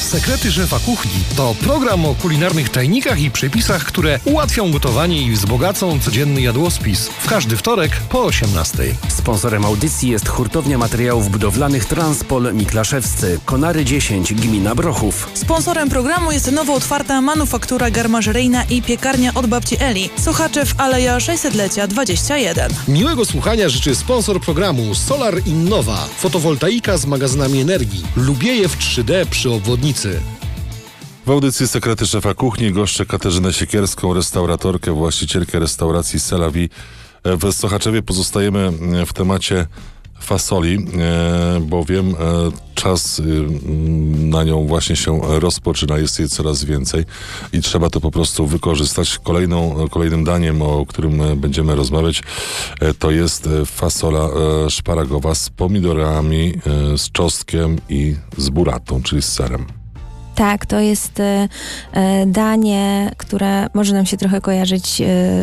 Sekrety szefa kuchni to program o kulinarnych tajnikach i przepisach, które ułatwią gotowanie i wzbogacą codzienny jadłospis. W każdy wtorek po 18:00. Sponsorem audycji jest hurtownia materiałów budowlanych Transpol Miklaszewscy, Konary 10, gmina Brochów. Sponsorem programu jest nowo otwarta manufaktura garmażeryjna i piekarnia od babci Eli. Sochaczew, Aleja 600-lecia 21. Miłego słuchania życzy sponsor programu Solar Innova. Fotowoltaika z magazynami energii. Lubiejew 3D przy obwodnicy. W audycji Sekrety szefa kuchni goszczę Katarzynę Siekierską, restauratorkę, właścicielkę restauracji Selawi. W Sochaczewie pozostajemy w temacie fasoli, bowiem czas na nią właśnie się rozpoczyna, jest jej coraz więcej i trzeba to po prostu wykorzystać. Kolejnym daniem, o którym będziemy rozmawiać, to jest fasola szparagowa z pomidorami, z czosnkiem i z buratą, czyli z serem. Tak, to jest danie, które może nam się trochę kojarzyć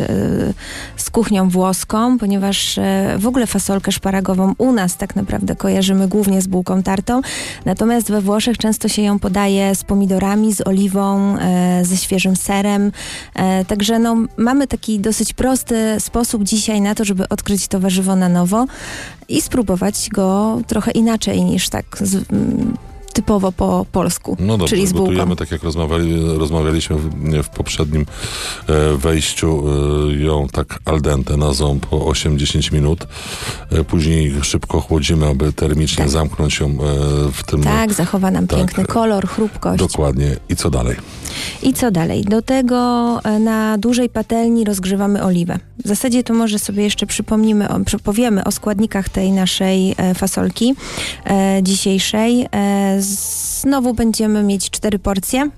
z kuchnią włoską, ponieważ w ogóle fasolkę szparagową u nas tak naprawdę kojarzymy głównie z bułką tartą, natomiast we Włoszech często się ją podaje z pomidorami, z oliwą, ze świeżym serem, także mamy taki dosyć prosty sposób dzisiaj na to, żeby odkryć to warzywo na nowo i spróbować go trochę inaczej niż tak typowo po polsku, no dobrze, czyli z bułką. Gotujemy, tak jak rozmawialiśmy w poprzednim wejściu, ją tak al dente na ząb po 8-10 minut. Później szybko chłodzimy, aby termicznie zamknąć ją w tym... Tak, zachowa nam piękny kolor, chrupkość. Dokładnie. I co dalej? Do tego na dużej patelni rozgrzewamy oliwę. W zasadzie to może sobie jeszcze powiemy o składnikach tej naszej fasolki dzisiejszej. Znowu będziemy mieć 4 porcje,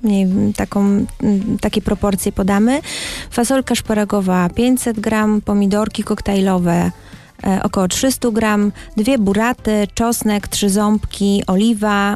takie proporcje podamy. Fasolka szparagowa 500 gram, pomidorki koktajlowe około 300 gram, 2 buraty, czosnek, 3 ząbki, oliwa,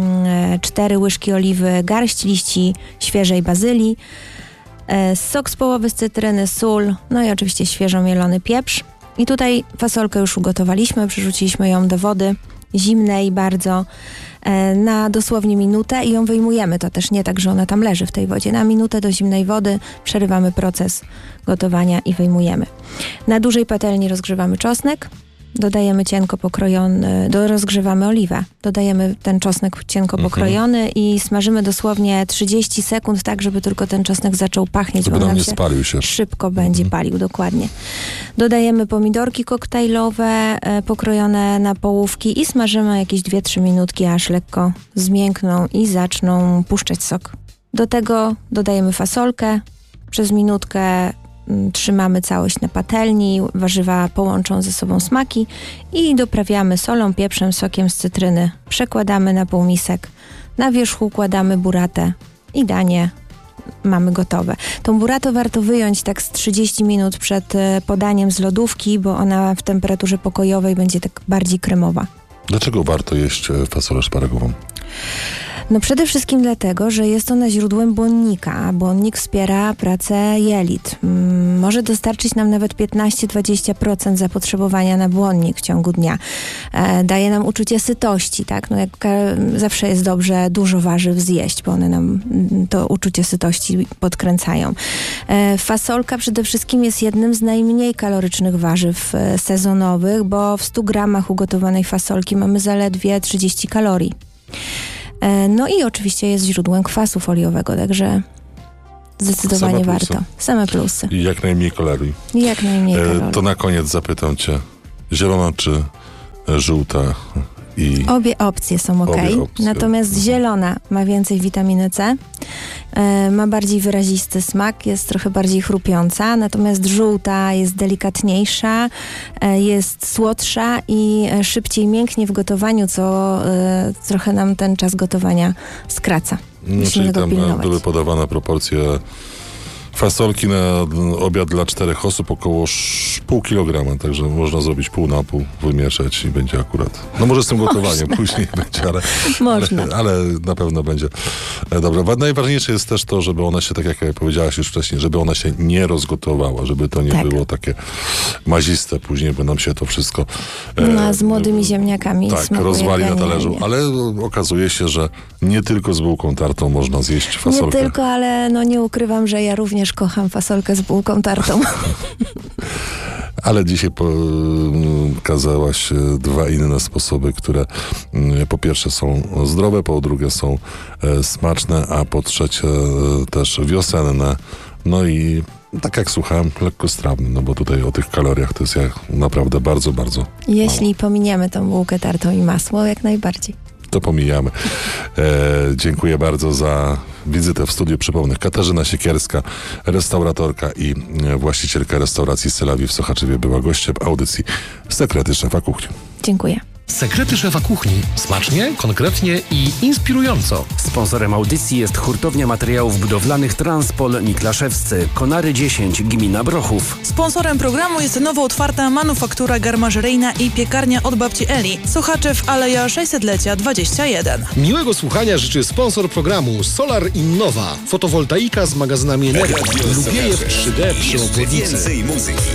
4 łyżki oliwy, garść liści świeżej bazylii, sok z połowy z cytryny, sól, no i oczywiście świeżo mielony pieprz. I tutaj fasolkę już ugotowaliśmy, przerzuciliśmy ją do wody zimnej bardzo na dosłownie minutę i ją wyjmujemy. To też nie tak, że ona tam leży w tej wodzie. Na minutę do zimnej wody przerywamy proces gotowania i wyjmujemy. Na dużej patelni rozgrzewamy czosnek, dodajemy cienko pokrojony, rozgrzewamy oliwę, dodajemy ten czosnek cienko pokrojony i smażymy dosłownie 30 sekund, tak żeby tylko ten czosnek zaczął pachnieć, żeby bo nam nam nie się spalił się. Szybko będzie palił, dokładnie. Dodajemy pomidorki koktajlowe, pokrojone na połówki i smażymy jakieś 2-3 minutki, aż lekko zmiękną i zaczną puszczać sok. Do tego dodajemy fasolkę, przez minutkę trzymamy całość na patelni, warzywa połączą ze sobą smaki i doprawiamy solą, pieprzem, sokiem z cytryny. Przekładamy na półmisek, na wierzchu kładamy buratę i danie mamy gotowe. Tą buratę warto wyjąć tak z 30 minut przed podaniem z lodówki, bo ona w temperaturze pokojowej będzie tak bardziej kremowa. Dlaczego warto jeść fasolę szparagową? No przede wszystkim dlatego, że jest ona źródłem błonnika, a błonnik wspiera pracę jelit. Może dostarczyć nam nawet 15-20% zapotrzebowania na błonnik w ciągu dnia. Daje nam uczucie sytości, tak? No zawsze jest dobrze dużo warzyw zjeść, bo one nam to uczucie sytości podkręcają. Fasolka przede wszystkim jest jednym z najmniej kalorycznych warzyw sezonowych, bo w 100 gramach ugotowanej fasolki mamy zaledwie 30 kalorii. No i oczywiście jest źródłem kwasu foliowego, także zdecydowanie warto. Same plusy. I jak najmniej kalorii. To na koniec zapytam cię, zielona czy żółta? Obie opcje są ok. Natomiast zielona ma więcej witaminy C, ma bardziej wyrazisty smak, jest trochę bardziej chrupiąca, natomiast żółta jest delikatniejsza, jest słodsza i szybciej mięknie w gotowaniu, co trochę nam ten czas gotowania skraca. Czyli tam były podawane proporcje Fasolki na obiad dla 4 osób około pół kilograma, także można zrobić pół na pół, wymieszać i będzie akurat. No może z tym gotowaniem później będzie, ale na pewno będzie dobre. Najważniejsze jest też to, żeby ona się, tak jak powiedziałaś już wcześniej, żeby ona się nie rozgotowała, żeby to nie było takie maziste później, by nam się to wszystko z młodymi ziemniakami rozwali na talerzu, ale okazuje się, że nie tylko z bułką tartą można zjeść fasolkę. Nie tylko, ale nie ukrywam, że ja również kocham fasolkę z bułką tartą. Ale dzisiaj pokazałaś 2 inne sposoby, które po pierwsze są zdrowe, po drugie są smaczne, a po trzecie też wiosenne. No i tak jak słuchałem, lekkostrawny, no bo tutaj o tych kaloriach to jest naprawdę bardzo, bardzo Jeśli pominiemy tą bułkę tartą i masło, jak najbardziej. To pomijamy. Dziękuję bardzo za wizytę w studiu. Przypomnę, Katarzyna Siekierska, restauratorka i właścicielka restauracji Selawi w Sochaczewie, była gościem audycji Sekrety Szefa Kuchni. Dziękuję. Sekrety Szefa Kuchni. Smacznie, konkretnie i inspirująco. Sponsorem audycji jest Hurtownia Materiałów Budowlanych Transpol Miklaszewscy, Konary 10, gmina Brochów. Sponsorem programu jest nowo otwarta manufaktura garmażeryjna i piekarnia od babci Eli. Sochaczew, Aleja 600-lecia 21. Miłego słuchania życzy sponsor programu Solar Innova. Fotowoltaika z magazynami energii. Lubieje w 3D przy obwodnicy.